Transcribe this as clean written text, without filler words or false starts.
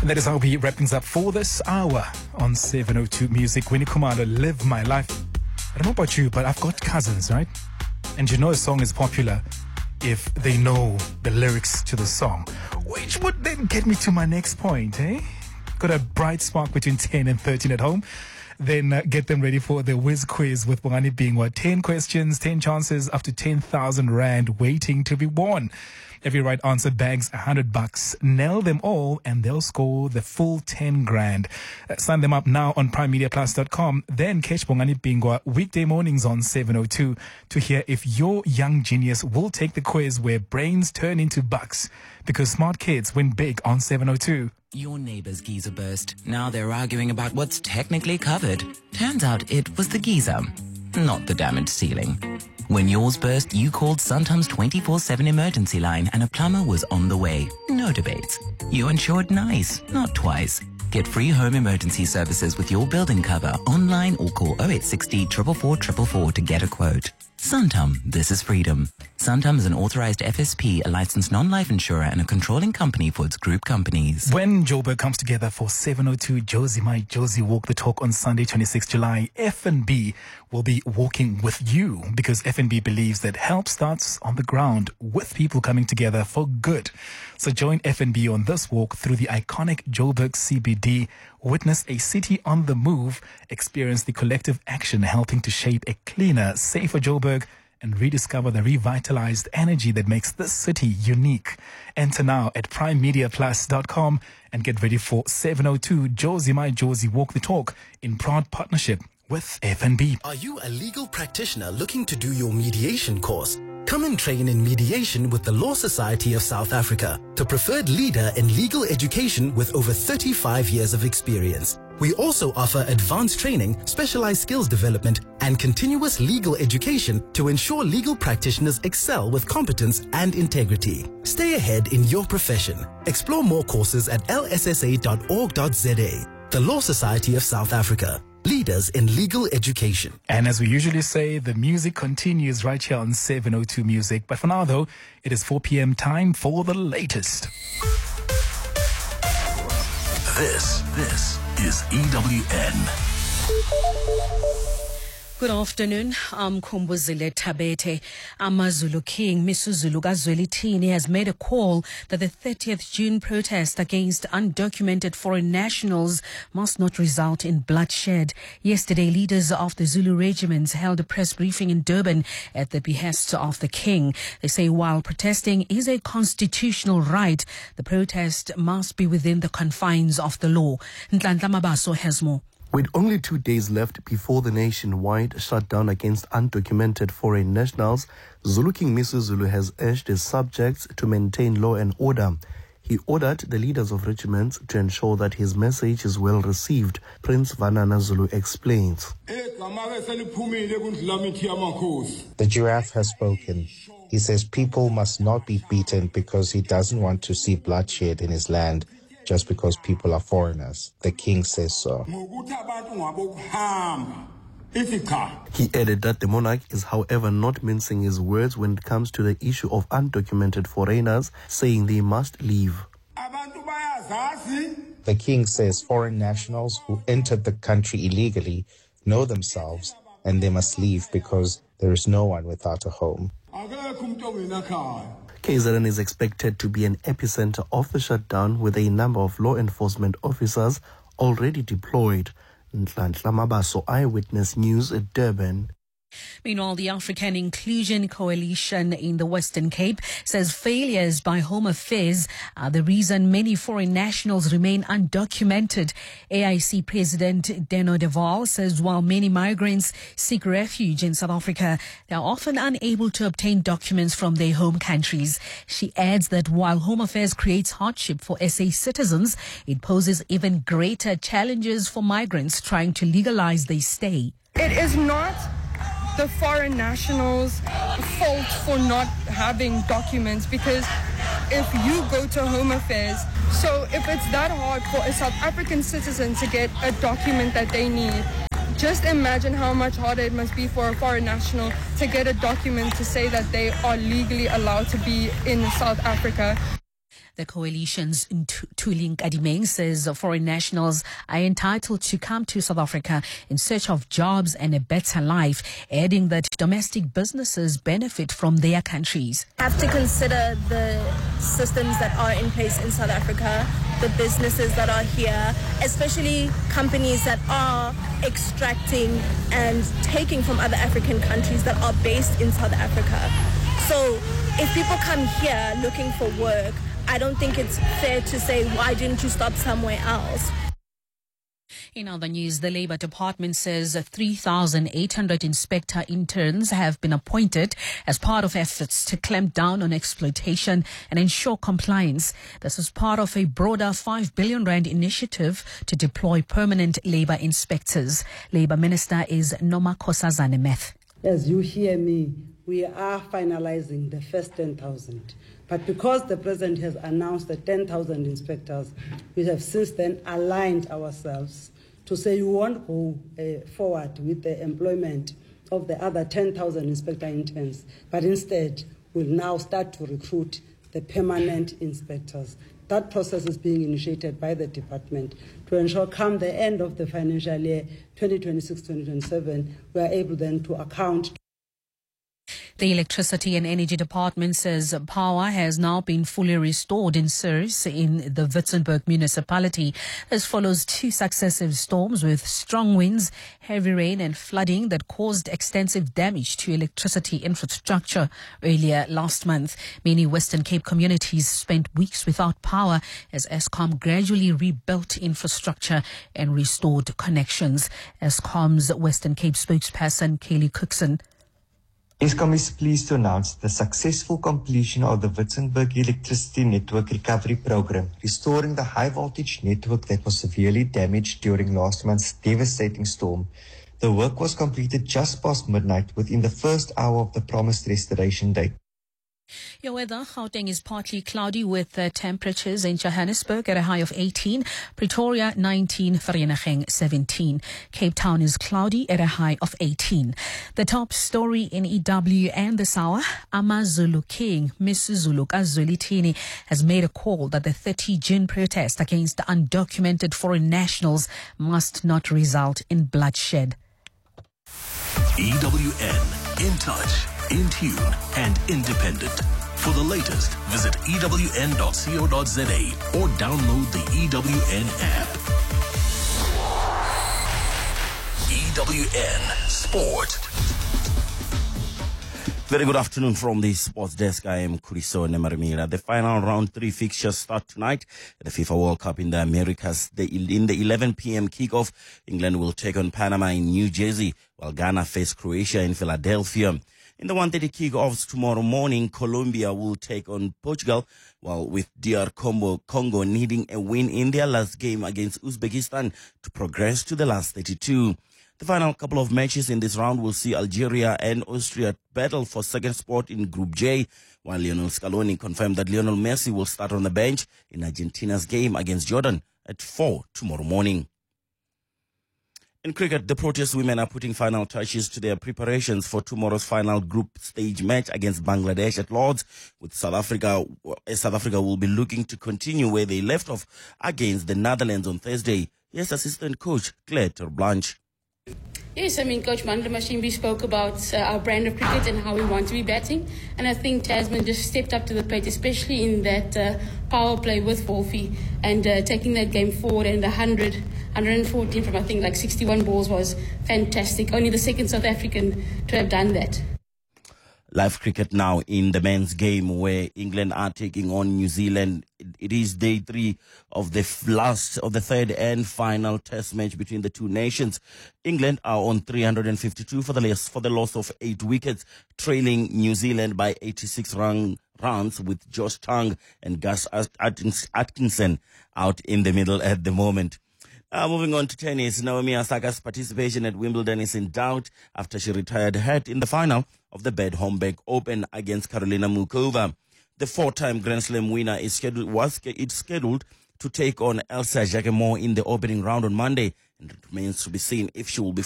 And that is how we wrap things up for this hour on 702 Music. Winnie Khumalo, Live My Life. I don't know about you, but I've got cousins, right? And you know a song is popular if they know the lyrics to the song, which would then get me to my next point, eh? Got a bright spark between 10 and 13 at home. Then get them ready for the whiz quiz with Bongani being 10 questions, 10 chances, up to 10,000 Rand waiting to be won. Every right answer bags $100. Nail them all and they'll score the full 10 grand. Sign them up now on primemediaplus.com. Then catch Bongani Bingwa weekday mornings on 702 to hear if your young genius will take the quiz where brains turn into bucks. Because smart kids win big on 702. Your neighbor's geyser burst. Now they're arguing about what's technically covered. Turns out it was the geyser, not the damaged ceiling. When yours burst, you called Suntum's 24/7 emergency line and a plumber was on the way. No debates. You insured nice, not twice. Get free home emergency services with your building cover online or call 0860 444 444 to get a quote. Suntum, this is freedom. Suntum is an authorized FSP, a licensed non-life insurer and a controlling company for its group companies. When Joburg comes together for 702 Josie My Josie Walk the Talk on Sunday 26 July, F&B will be walking with you because F&B believes that help starts on the ground with people coming together for good. So join F&B on this walk through the iconic Joburg CBD. Witness a city on the move, experience the collective action helping to shape a cleaner, safer Joburg, and rediscover the revitalized energy that makes this city unique. Enter now at primemediaplus.com and get ready for 702 Josie My Josie Walk the Talk in proud partnership with F&B. Are you a legal practitioner looking to do your mediation course? Come and train in mediation with the Law Society of South Africa, the preferred leader in legal education with over 35 years of experience. We also offer advanced training, specialized skills development, and continuous legal education to ensure legal practitioners excel with competence and integrity. Stay ahead in your profession. Explore more courses at lssa.org.za. The Law Society of South Africa. Leaders in legal education. And as we usually say, the music continues right here on 702 Music. But for now, though, it is 4 p.m. time for the latest. This is EWN. Good afternoon. I'm Kumbuzile Tabete. AmaZulu King, Misuzulu Kazwelithini, has made a call that the 30th June protest against undocumented foreign nationals must not result in bloodshed. Yesterday, leaders of the Zulu regiments held a press briefing in Durban at the behest of the King. They say while protesting is a constitutional right, the protest must be within the confines of the law. Nhlanhla Mabaso has more. With only 2 days left before the nationwide shutdown against undocumented foreign nationals, Zulu King Misuzulu has urged his subjects to maintain law and order. He ordered the leaders of regiments to ensure that his message is well received. Prince Vanana Zulu explains. The giraffe has spoken. He says people must not be beaten because he doesn't want to see bloodshed in his land. Just because people are foreigners. The king says so. He added that the monarch is, however, not mincing his words when it comes to the issue of undocumented foreigners, saying they must leave. The king says foreign nationals who entered the country illegally know themselves and they must leave because there is no one without a home. KZN is expected to be an epicenter of the shutdown with a number of law enforcement officers already deployed. Nhlanhla Mabaso, Eyewitness News at Durban. Meanwhile, the African Inclusion Coalition in the Western Cape says failures by Home Affairs are the reason many foreign nationals remain undocumented. AIC President Deno de Waal says while many migrants seek refuge in South Africa, they are often unable to obtain documents from their home countries. She adds that while Home Affairs creates hardship for SA citizens, it poses even greater challenges for migrants trying to legalize their stay. It is not the foreign nationals' fault for not having documents, because if you go to Home Affairs, so if it's that hard for a South African citizen to get a document that they need, just imagine how much harder it must be for a foreign national to get a document to say that they are legally allowed to be in South Africa. The coalition's Thuling Kadimeng says foreign nationals are entitled to come to South Africa in search of jobs and a better life, adding that domestic businesses benefit from their countries. Have to consider the systems that are in place in South Africa, the businesses that are here, especially companies that are extracting and taking from other African countries that are based in South Africa. So if people come here looking for work, I don't think it's fair to say, why didn't you stop somewhere else? In other news, the Labour Department says 3,800 inspector interns have been appointed as part of efforts to clamp down on exploitation and ensure compliance. This is part of a broader 5 billion rand initiative to deploy permanent labour inspectors. Labour Minister is Nomakosazana Meth. As you hear me, we are finalizing the first 10,000. But because the President has announced the 10,000 inspectors, we have since then aligned ourselves to say we won't go forward with the employment of the other 10,000 inspector interns, but instead we'll now start to recruit the permanent inspectors. That process is being initiated by the department to ensure come the end of the financial year 2026-2027, we are able then to account. The Electricity and Energy Department says power has now been fully restored in Ceres in the Witzenberg municipality. This follows 2 successive storms with strong winds, heavy rain and flooding that caused extensive damage to electricity infrastructure earlier last month. Many Western Cape communities spent weeks without power as Eskom gradually rebuilt infrastructure and restored connections. Eskom's Western Cape spokesperson, Kaylee Cookson. Eskom is pleased to announce the successful completion of the Witzenberg Electricity Network Recovery Program, restoring the high-voltage network that was severely damaged during last month's devastating storm. The work was completed just past midnight within the first hour of the promised restoration date. Your weather, Gauteng is partly cloudy with temperatures in Johannesburg at a high of 18, Pretoria 19, Vereeniging 17. Cape Town is cloudy at a high of 18. The top story in EW and this hour, AmaZulu King, Miss Zulu Kazwelithini, has made a call that the 30 June protest against undocumented foreign nationals must not result in bloodshed. EWN, in touch, in tune, and independent. For the latest, visit ewn.co.za or download the EWN app. EWN Sport. Very good afternoon from the sports desk. I am Kuriso Nemarimira. The final round 3 fixtures start tonight at the FIFA World Cup in the Americas. In the 11 p.m. kickoff, England will take on Panama in New Jersey, while Ghana face Croatia in Philadelphia. In the 1:30 kickoffs tomorrow morning, Colombia will take on Portugal, while with DR Congo needing a win in their last game against Uzbekistan to progress to the last 32. The final couple of matches in this round will see Algeria and Austria battle for second spot in Group J, while Lionel Scaloni confirmed that Lionel Messi will start on the bench in Argentina's game against Jordan at 4 tomorrow morning. In cricket, the Proteas women are putting final touches to their preparations for tomorrow's final group stage match against Bangladesh at Lords, with South Africa will be looking to continue where they left off against the Netherlands on Thursday. Here's assistant coach Claire Terblanche. Yes, I mean, Coach Mandla Mashimbi spoke about our brand of cricket and how we want to be batting. And I think Tasman just stepped up to the plate, especially in that power play with Wolfie and taking that game forward. And 114 from, I think, like 61 balls was fantastic. Only the second South African to have done that. Live cricket now in the men's game where England are taking on New Zealand. It is day 3 of the third and final test match between the two nations. England are on 352 for the loss of 8 wickets, trailing New Zealand by 86 runs with Josh Tongue and Gus Atkinson out in the middle at the moment. Moving on to tennis, Naomi Osaka's participation at Wimbledon is in doubt after she retired hurt in the final of the Bad Homburg Open against Karolina Muchova. The 4-time Grand Slam winner is scheduled to take on Elsa Jacquemot in the opening round on Monday, and it remains to be seen if she will be